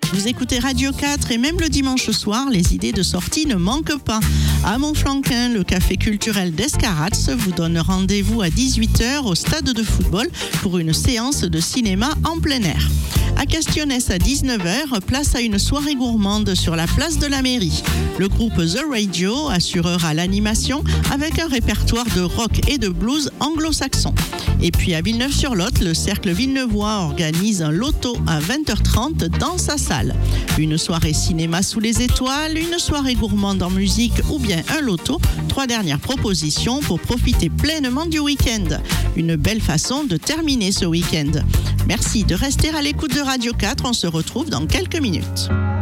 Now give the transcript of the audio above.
Vous écoutez Radio 4 et même le dimanche soir, les idées de sortie ne manquent pas. À Montflanquin, le café culturel d'Escaratz vous donne rendez-vous à 18h au stade de football pour une séance de cinéma en plein air. À Castionnès à 19h, place à une soirée gourmande sur la place de la mairie. Le groupe The Radio assurera l'animation avec un répertoire de rock et de blues anglo-saxon. Et puis à Villeneuve-sur-Lot, le Cercle Villeneuvois organise un loto à 20h30 dans sa salle. Une soirée cinéma sous les étoiles, une soirée gourmande en musique ou bien un loto. 3 dernières propositions pour profiter pleinement du week-end. Une belle façon de terminer ce week-end. Merci de rester à l'écoute de Radio 4. On se retrouve dans quelques minutes.